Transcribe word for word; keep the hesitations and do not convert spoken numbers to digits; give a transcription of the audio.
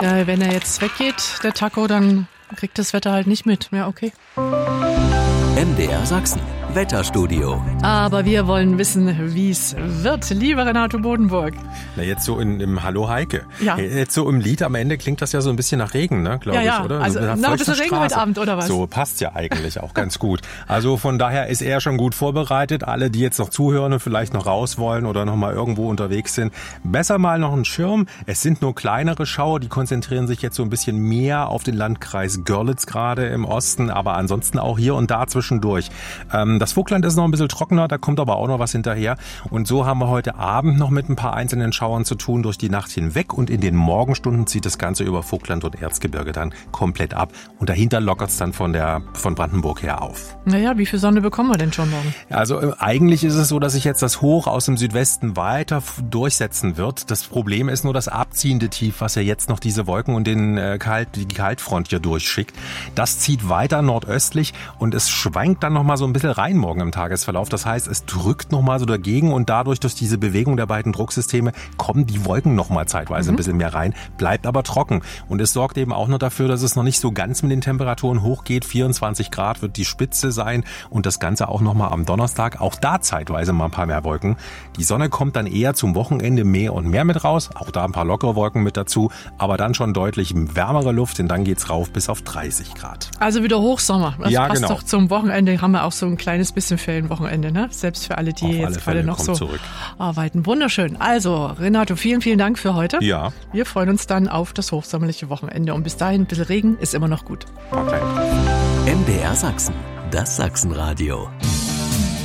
Ja, wenn er jetzt weggeht, der Taco, dann kriegt das Wetter halt nicht mit. Ja, okay. M D R Sachsen, Wetterstudio. Aber wir wollen wissen, wie es wird. Lieber Renato Bodenburg. Na, jetzt so in, im Hallo Heike. Ja. Jetzt so im Lied am Ende klingt das ja so ein bisschen nach Regen, ne, glaube ja, ja. ich, oder? Also, so noch ein bisschen Regen heute Abend, oder was? So, passt ja eigentlich auch ganz gut. Also von daher ist er schon gut vorbereitet. Alle, die jetzt noch zuhören und vielleicht noch raus wollen oder noch mal irgendwo unterwegs sind, besser mal noch einen Schirm. Es sind nur kleinere Schauer, die konzentrieren sich jetzt so ein bisschen mehr auf den Landkreis Görlitz gerade im Osten, aber ansonsten auch hier und da zwischendurch. Ähm, das Vogtland ist noch ein bisschen trockener, da kommt aber auch noch was hinterher. Und so haben wir heute Abend noch mit ein paar einzelnen Schauern zu tun durch die Nacht hinweg. Und in den Morgenstunden zieht das Ganze über Vogtland und Erzgebirge dann komplett ab. Und dahinter lockert es dann von der von Brandenburg her auf. Naja, wie viel Sonne bekommen wir denn schon morgen? Also äh, eigentlich ist es so, dass sich jetzt das Hoch aus dem Südwesten weiter f- durchsetzen wird. Das Problem ist nur das abziehende Tief, was ja jetzt noch diese Wolken und den äh, Kalt, die Kaltfront hier durchschickt. Das zieht weiter nordöstlich und es schwankt dann noch mal so ein bisschen rein morgen im Tagesverlauf. Das heißt, es drückt noch mal so dagegen und dadurch durch diese Bewegung der beiden Drucksysteme kommen die Wolken noch mal zeitweise mhm. ein bisschen mehr rein, bleibt aber trocken. Und es sorgt eben auch noch dafür, dass es noch nicht so ganz mit den Temperaturen hochgeht. vierundzwanzig Grad wird die Spitze sein und das Ganze auch noch mal am Donnerstag. Auch da zeitweise mal ein paar mehr Wolken. Die Sonne kommt dann eher zum Wochenende mehr und mehr mit raus. Auch da ein paar lockere Wolken mit dazu, aber dann schon deutlich wärmere Luft, denn dann geht's rauf bis auf dreißig Grad. Also wieder Hochsommer. Das ja, passt genau. doch zum Wochenende. Haben wir auch so ein kleines bisschen Ferienwochenende, ne? Selbst für alle, die Auf jetzt alle gerade Fälle noch so zurück. arbeiten. Wunderschön. Also, Renato, vielen, vielen Dank für heute. Ja. Wir freuen uns dann auf das hochsommerliche Wochenende. Und bis dahin, ein bisschen Regen ist immer noch gut. Okay. M D R Sachsen, das Sachsenradio.